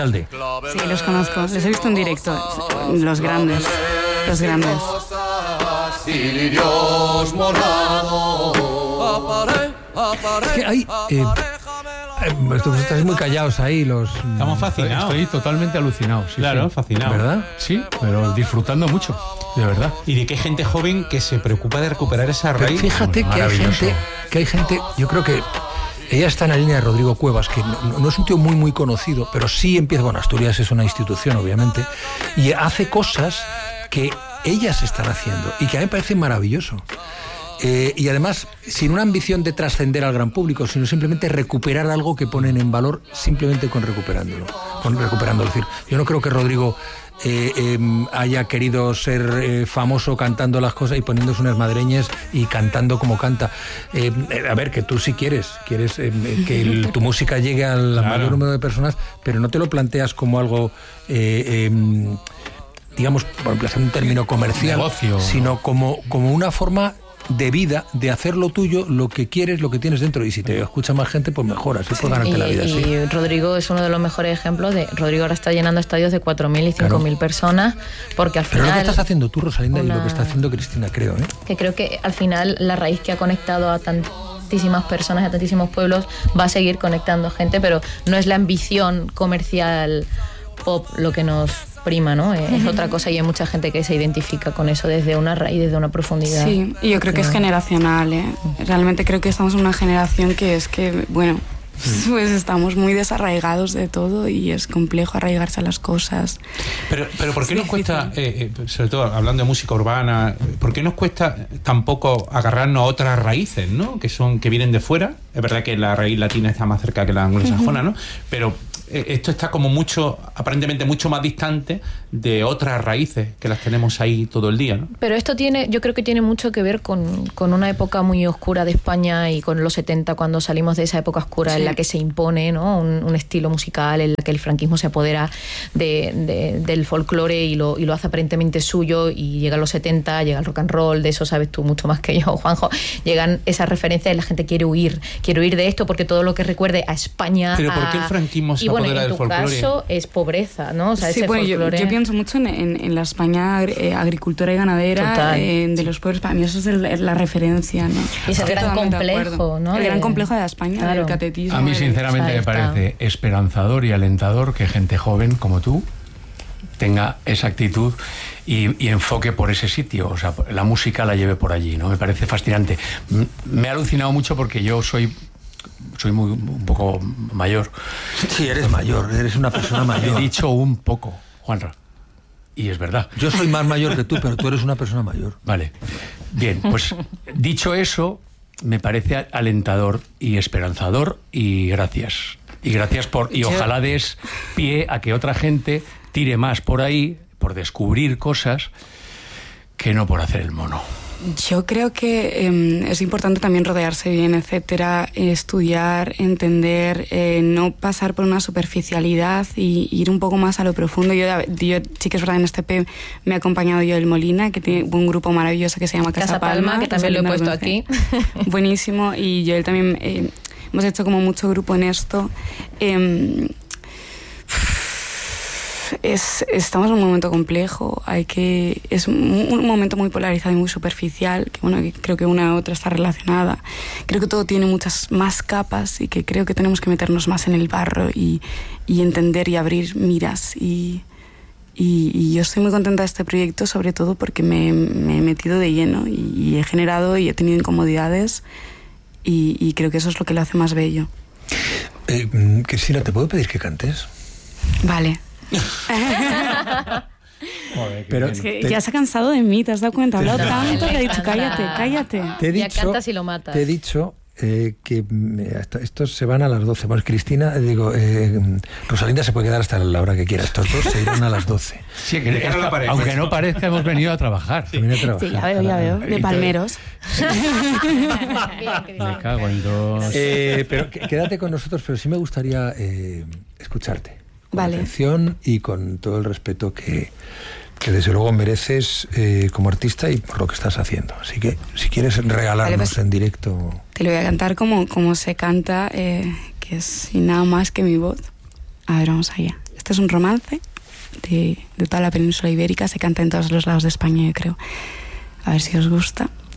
Sí, los conozco, les he visto en directo, los grandes. Es que hay... estáis muy callados ahí, Estamos fascinados. Estoy totalmente alucinado. Sí, claro, sí. fascinado. ¿Verdad? Sí, pero disfrutando mucho, de verdad. Y de que hay gente joven que se preocupa de recuperar esa raíz. Pero fíjate que hay gente, yo creo que ella está en la línea de Rodrigo Cuevas, que no es un tío muy, muy conocido, pero sí empieza, bueno, Asturias es una institución, obviamente, y hace cosas que ellas están haciendo y que a mí me parece maravilloso. Y además, sin una ambición de trascender al gran público, sino simplemente recuperar algo que ponen en valor simplemente con recuperándolo. Es decir, yo no creo que Rodrigo haya querido ser famoso cantando las cosas y poniéndose unas madreñas y cantando como canta. A ver, que tú sí quieres que tu música llegue al mayor número de personas, pero no te lo planteas como algo... digamos, por emplazar un término comercial, negocio, sino como una forma de vida, de hacer lo tuyo, lo que quieres, lo que tienes dentro. Y si te escucha más gente, pues mejor, así puedes ganarte la vida. Y Rodrigo es uno de los mejores ejemplos. Rodrigo ahora está llenando estadios de 4.000 y 5.000 personas, porque al final... Pero lo que estás haciendo tú, Rosalinda, y lo que está haciendo Cristina, creo, que creo que al final la raíz que ha conectado a tantísimas personas, a tantísimos pueblos, va a seguir conectando gente, pero no es la ambición comercial pop lo que nos prima, ¿no? Es otra cosa, y hay mucha gente que se identifica con eso desde una raíz, desde una profundidad. Sí, y yo creo que es generacional, ¿eh? Realmente creo que estamos en una generación que es que, bueno, pues estamos muy desarraigados de todo y es complejo arraigarse a las cosas. Pero ¿por qué nos cuesta, sobre todo hablando de música urbana, por qué nos cuesta tampoco agarrarnos a otras raíces, ¿no? Que vienen de fuera? Es verdad que la raíz latina está más cerca que la anglosajona, ¿no? Pero esto está como aparentemente mucho más distante de otras raíces que las tenemos ahí todo el día, ¿no? Pero esto yo creo que tiene mucho que ver con una época muy oscura de España, y con los 70, cuando salimos de esa época oscura en la que se impone, ¿no? un estilo musical, en la que el franquismo se apodera del folclore y lo hace aparentemente suyo, y llegan los 70, llega el rock and roll, de eso sabes tú mucho más que yo, Juanjo. Llegan esas referencias y la gente quiere huir de esto, porque todo lo que recuerde a España... Pero ¿por qué el franquismo se apodera del folclore? En tu caso es pobreza, ¿no? O sea, sí, bueno, yo pienso mucho en la España agricultura y ganadera, de los pueblos. Para mí eso es la referencia, ¿no? Y ese gran complejo, ¿no? El gran complejo de España, claro. Del catetismo. A mí, sinceramente, me parece esperanzador y alentador que gente joven como tú tenga esa actitud y enfoque por ese sitio, o sea, la música la lleve por allí, ¿no? Me parece fascinante. Me ha alucinado mucho porque yo soy un poco mayor. Sí, eres mayor, eres una persona mayor. He dicho un poco, Juanra. Y es verdad. Yo soy más mayor que tú, pero tú eres una persona mayor. Vale. Bien, pues dicho eso, me parece alentador y esperanzador, y gracias. Y gracias y ojalá des pie a que otra gente tire más por ahí, por descubrir cosas, que no por hacer el mono. Yo creo que es importante también rodearse bien, etcétera, estudiar, entender, no pasar por una superficialidad y ir un poco más a lo profundo. Yo sí que es verdad, en este EP me ha acompañado Joel Molina, que tiene un grupo maravilloso que se llama Casa Palma, que también lo he puesto aquí. Buenísimo, y Joel también hemos hecho como mucho grupo en esto. Estamos en un momento complejo, es un momento muy polarizado y muy superficial, que creo que una u otra está relacionada. Creo que todo tiene muchas más capas, y que creo que tenemos que meternos más en el barro y entender y abrir miras. Y yo estoy muy contenta de este proyecto, sobre todo porque me he metido de lleno y he generado y he tenido incomodidades, y creo que eso es lo que lo hace más bello. Cristina, ¿te puedo pedir que cantes? Vale. Joder, pero es que ya se ha cansado de mí, ¿te has dado cuenta? Ha hablado tanto que ha dicho cállate. Ya cantas y lo matas. Te he dicho que estos se van a las 12. Pues Cristina, Rosalinda se puede quedar hasta la hora que quiera. Estos dos se irán a las 12. Sí, aunque no parezca, hemos venido a trabajar. Sí, ya veo. De palmeros. Me cago en dos. Pero quédate con nosotros, pero sí me gustaría escucharte. Con atención y con todo el respeto que desde luego mereces como artista y por lo que estás haciendo. Así que si quieres regalarnos en directo... Te lo voy a cantar como se canta, que es sin nada más que mi voz. A ver, vamos allá. Este es un romance de toda la península ibérica, se canta en todos los lados de España, yo creo. A ver si os gusta.